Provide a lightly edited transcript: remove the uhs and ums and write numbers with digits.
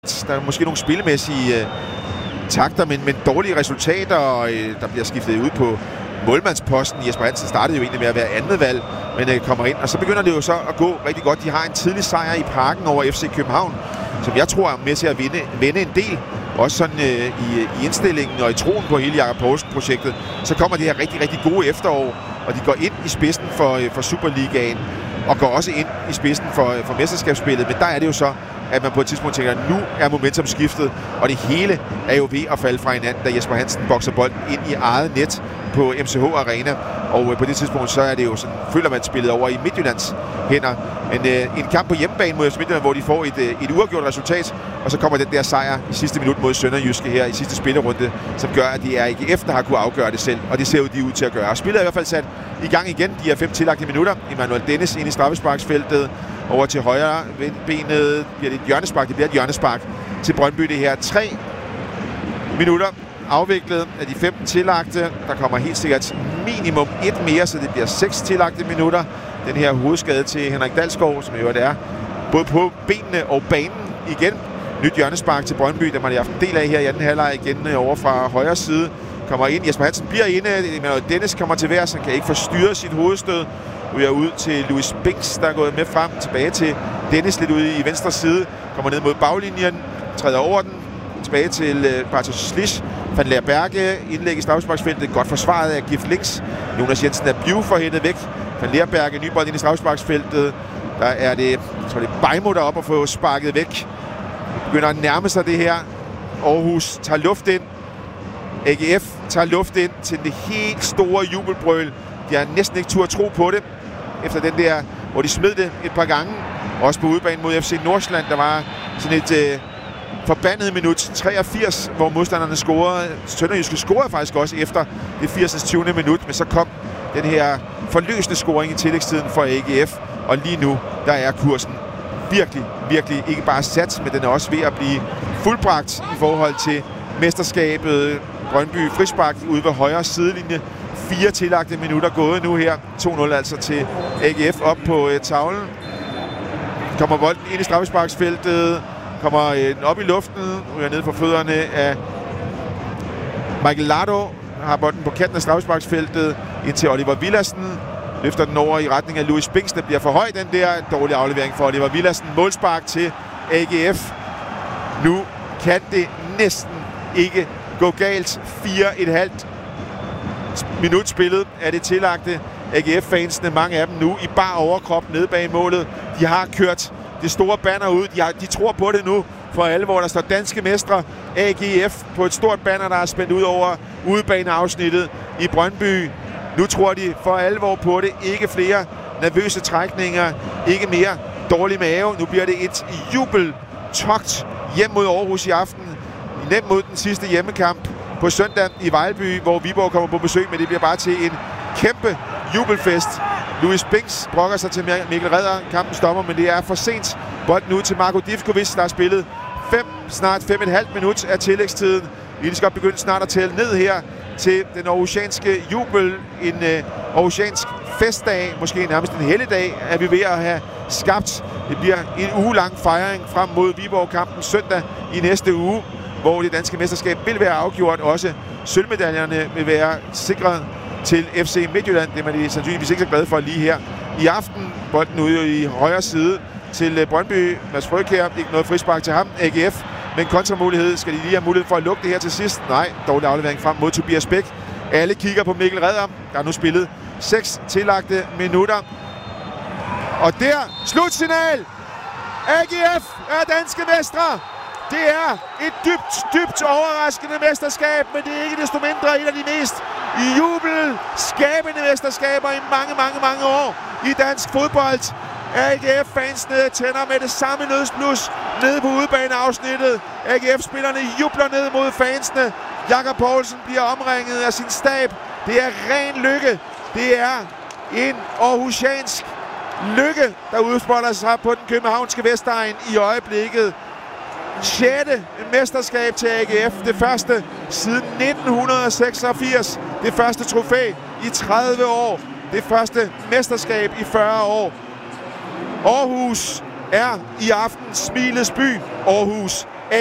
Der er måske nogle spillemæssige takter, men dårlige resultater, og der bliver skiftet ud på målmandsposten. Jesper Hansen startede jo egentlig med at være andet valg, men kommer ind, og så begynder det jo så at gå rigtig godt. De har en tidlig sejr i Parken over FC København, som jeg tror er med til at vinde en del. Også sådan i indstillingen og i troen på hele Jakob Poulsen-projektet. Så kommer det her rigtig, rigtig gode efterår, og de går ind i spidsen for Superligaen, og går også ind i spidsen for mesterskabsspillet. Men der er det jo så, at man på et tidspunkt tænker, at nu er momentum skiftet, og det hele er jo ved at falde fra hinanden, da Jesper Hansen bokser bolden ind i eget net på MCH Arena. Og på det tidspunkt, så er det jo sådan, føler man spillet over i Midtjyllands hænder. Men en kamp på hjemmebane mod FC Midtjylland, hvor de får et uafgjort resultat, og så kommer den der sejr i sidste minut mod Sønderjyske her i sidste spillerunde, som gør, at de er AGF, der har kunne afgøre det selv, og det ser jo de ud til at gøre. Spillet er i hvert fald sat i gang igen, de her 5 tillagte minutter. Emmanuel Dennis ind i straffesparksfeltet, over til højre benet, bliver det et hjørnespark, det bliver et hjørnespark til Brøndby det her. 3 minutter afviklet af de 15 tillagte. Der kommer helt sikkert minimum 1 mere, så det bliver 6 tillagte minutter. Den her hovedskade til Henrik Dalsgaard, som jo er både på benene og banen igen. Nyt hjørnespark til Brøndby, der man har haft en del af her i anden halvleg igen over fra højre side. Kommer ind, Jesper Hansen bliver inde, men Dennis kommer til værs, han kan ikke forstyrre sit hovedstød. Vi er ud til Louis Binks, der er gået med frem, tilbage til Dennis lidt ude i venstre side. Kommer ned mod baglinjen, træder over den, tilbage til Bartosz Slisz. Van Leer Berge, indlæg i straffesparksfeltet, godt forsvaret af Gift Links. Jonas Jensen er forhændet væk. Van Leer Berge, ny bold ind i straffesparksfeltet. Der er det, jeg tror det er Bejmo deroppe at få sparket væk. Begynder at nærme sig det her. Aarhus tager luft ind. AGF tager luft ind til det helt store jubelbrøl. De har næsten ikke tur at tro på det, efter den der, hvor de smed det et par gange. Også på udbanen mod FC Nordsjælland, der var sådan et forbandet minut 83, hvor modstanderne scorede. Sønderjyske scorede faktisk også efter det 80. 20. minut, men så kom den her forløsende scoring i tillægstiden for AGF. Og lige nu, der er kursen virkelig, virkelig ikke bare sat, men den er også ved at blive fuldbragt i forhold til mesterskabet. Brøndby frispark ude ved højre sidelinje. 4 tillagte minutter gået nu her. 2-0 altså til AGF op på tavlen. Kommer bolden ind i straffesparksfeltet. Kommer den op i luften. Ryger ned for fødderne af Michael Lardo. Har bolden på kanten af straffesparksfeltet ind til Oliver Villadsen. Løfter den over i retning af Louis Binks. Der bliver for høj, den der. Dårlig aflevering for Oliver Villadsen. Målspark til AGF. Nu kan det næsten ikke gå galt. 4,5 minut spillet af det tillagte. AGF-fansene, mange af dem nu i bar overkrop nede bag målet. De har kørt det store banner ud. De tror på det nu for alvor. Der står danske mestre AGF på et stort banner, der er spændt ud over udebaneafsnittet i Brøndby. Nu tror de for alvor på det. Ikke flere nervøse trækninger. Ikke mere dårlig mave. Nu bliver det et jubeltogt hjem mod Aarhus i aften. Nemt mod den sidste hjemmekamp på søndag i Vejlby, hvor Viborg kommer på besøg, men det bliver bare til en kæmpe jubelfest. Louis Binks brokker sig til Mikkel Redder. Kampen stopper, men det er for sent. Bolden ud til Marko Divkovic, der har spillet snart 5,5 minut af tillægstiden. Vi skal begynde snart at tælle ned her til den aarhusianske jubel. En aarhusiansk festdag, måske nærmest en helligdag, er vi ved at have skabt. Det bliver en ugelang fejring frem mod Viborg-kampen søndag i næste uge, hvor det danske mesterskab vil være afgjort. Også sølvmedaljerne vil være sikret til FC Midtjylland. Det er man sandsynligvis ikke så glad for lige her i aften. Bolden ude i højre side til Brøndby. Mads Frøkjær, ikke noget frispark til ham. AGF med en kontramulighed. Skal de lige have mulighed for at lukke det her til sidst? Nej, dårlig aflevering frem mod Tobias Bæk. Alle kigger på Mikkel Redder. Der er nu spillet 6 tillagte minutter. Og der, slutsignal! AGF er danske mestre! Det er et dybt overraskende mesterskab, men det er ikke desto mindre et af de mest jubelskabende mesterskaber i mange år i dansk fodbold. AGF-fansene tænder med det samme nødsblus nede på udebaneafsnittet. AGF-spillerne jubler ned mod fansene. Jakob Poulsen bliver omringet af sin stab. Det er ren lykke. Det er en aarhusiansk lykke, der udspiller sig på den københavnske Vestegn i øjeblikket. 6. mesterskab til AGF. Det første siden 1986. Det første trofæ i 30 år. Det første mesterskab i 40 år. Aarhus er i aften smilets by. Aarhus